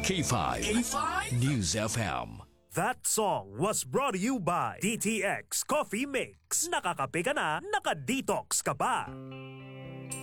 K5 News FM. That song was brought to you by DTX Coffee Mix. Nakakape ka na, naka-detox ka pa.